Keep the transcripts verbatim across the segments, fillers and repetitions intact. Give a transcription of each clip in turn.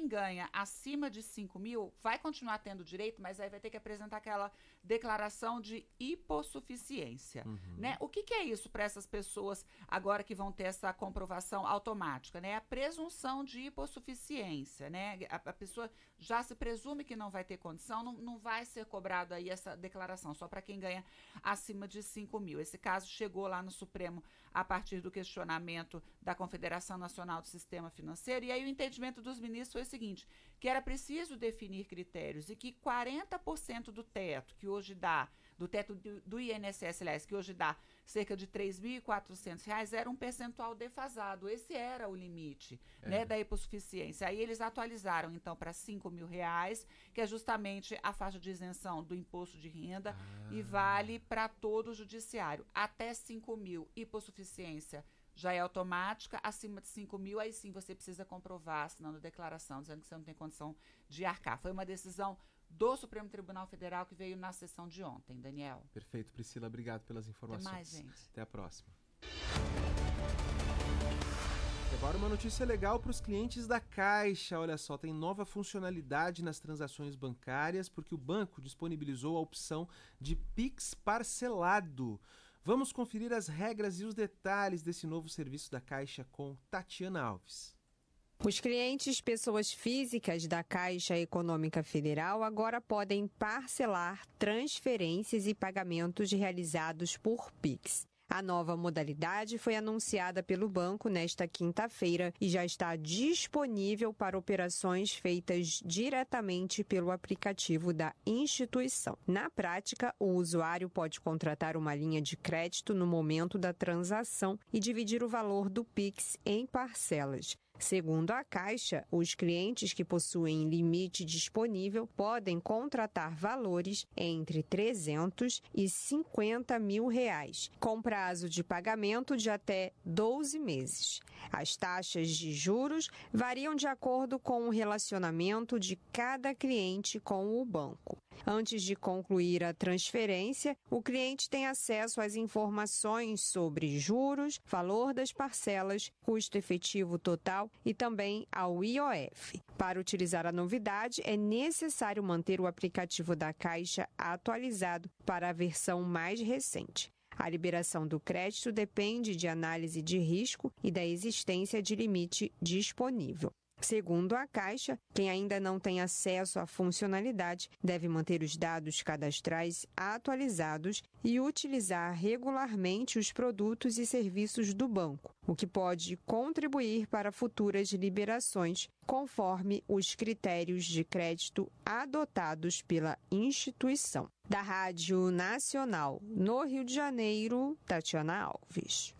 ganha acima de cinco mil vai continuar tendo direito, mas aí vai ter que apresentar aquela declaração de hipossuficiência. Uhum. Né? O que, que é isso para essas pessoas agora que vão ter essa comprovação automática? Né? A presunção de hipossuficiência. Né? A, a pessoa já se presume que não vai ter condição, não, não vai ser cobrado aí essa declaração, só para quem ganha acima de cinco mil. Esse caso chegou lá no Supremo a partir do questionamento da Confederação Nacional do Sistema Financeiro, e aí o entendimento dos ministros foi o seguinte, que era preciso definir critérios e que quarenta por cento do teto, que hoje dá, do teto do, do I N S S, aliás, que hoje dá cerca de três mil e quatrocentos reais, era um percentual defasado. Esse era o limite, é. né, da hipossuficiência. Aí eles atualizaram, então, para cinco mil reais, que é justamente a faixa de isenção do imposto de renda ah. e vale para todo o judiciário. Até cinco mil, hipossuficiência já é automática, acima de cinco mil, aí sim você precisa comprovar, assinando a declaração, dizendo que você não tem condição de arcar. Foi uma decisão do Supremo Tribunal Federal que veio na sessão de ontem, Daniel. Perfeito, Priscila, obrigado pelas informações. Até mais, gente. Até a próxima. Agora uma notícia legal para os clientes da Caixa. Olha só, tem nova funcionalidade nas transações bancárias porque o banco disponibilizou a opção de Pix parcelado. Vamos conferir as regras e os detalhes desse novo serviço da Caixa com Tatiana Alves. Os clientes, pessoas físicas da Caixa Econômica Federal, agora podem parcelar transferências e pagamentos realizados por Pix. A nova modalidade foi anunciada pelo banco nesta quinta-feira e já está disponível para operações feitas diretamente pelo aplicativo da instituição. Na prática, o usuário pode contratar uma linha de crédito no momento da transação e dividir o valor do Pix em parcelas. Segundo a Caixa, os clientes que possuem limite disponível podem contratar valores entre trezentos e cinquenta mil reais, com prazo de pagamento de até doze meses. As taxas de juros variam de acordo com o relacionamento de cada cliente com o banco. Antes de concluir a transferência, o cliente tem acesso às informações sobre juros, valor das parcelas, custo efetivo total e também ao I O F. Para utilizar a novidade, é necessário manter o aplicativo da Caixa atualizado para a versão mais recente. A liberação do crédito depende de análise de risco e da existência de limite disponível. Segundo a Caixa, quem ainda não tem acesso à funcionalidade deve manter os dados cadastrais atualizados e utilizar regularmente os produtos e serviços do banco, o que pode contribuir para futuras liberações, conforme os critérios de crédito adotados pela instituição. Da Rádio Nacional, no Rio de Janeiro, Tatiana Alves.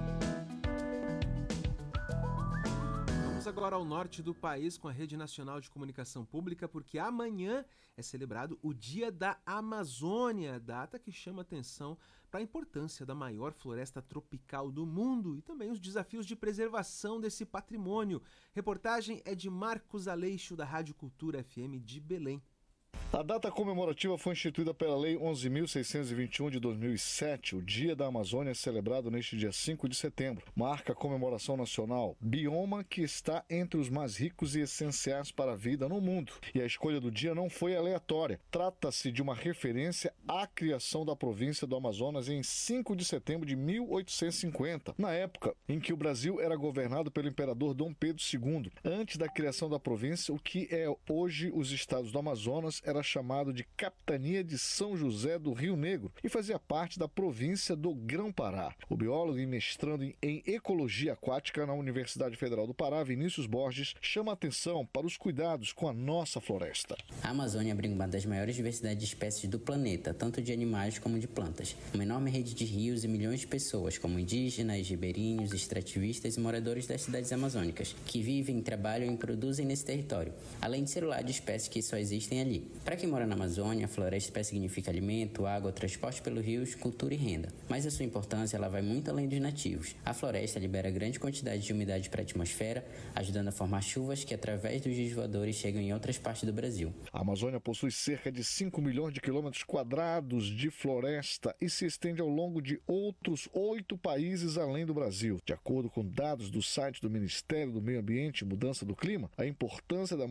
Vamos agora ao norte do país com a Rede Nacional de Comunicação Pública, porque amanhã é celebrado o Dia da Amazônia, data que chama atenção para a importância da maior floresta tropical do mundo e também os desafios de preservação desse patrimônio. Reportagem é de Marcos Aleixo, da Rádio Cultura F M de Belém. A data comemorativa foi instituída pela Lei onze mil seiscentos e vinte e um de dois mil e sete. O Dia da Amazônia é celebrado neste dia cinco de setembro. Marca a comemoração nacional, bioma que está entre os mais ricos e essenciais para a vida no mundo. E a escolha do dia não foi aleatória. Trata-se de uma referência à criação da província do Amazonas em cinco de setembro de mil oitocentos e cinquenta, na época em que o Brasil era governado pelo imperador Dom Pedro segundo. Antes da criação da província, o que é hoje os estados do Amazonas era chamado de Capitania de São José do Rio Negro e fazia parte da província do Grão-Pará. O biólogo e mestrando em Ecologia Aquática na Universidade Federal do Pará, Vinícius Borges, chama a atenção para os cuidados com a nossa floresta. A Amazônia abriga uma das maiores diversidades de espécies do planeta, tanto de animais como de plantas. Uma enorme rede de rios e milhões de pessoas, como indígenas, ribeirinhos, extrativistas e moradores das cidades amazônicas, que vivem, trabalham e produzem nesse território, além de ser o lar de espécies que só existem ali. Para quem mora na Amazônia, a floresta significa alimento, água, transporte pelos rios, cultura e renda. Mas a sua importância ela vai muito além dos nativos. A floresta libera grande quantidade de umidade para a atmosfera, ajudando a formar chuvas que, através dos rios voadores, chegam em outras partes do Brasil. A Amazônia possui cerca de cinco milhões de quilômetros quadrados de floresta e se estende ao longo de outros oito países além do Brasil. De acordo com dados do site do Ministério do Meio Ambiente e Mudança do Clima, a importância da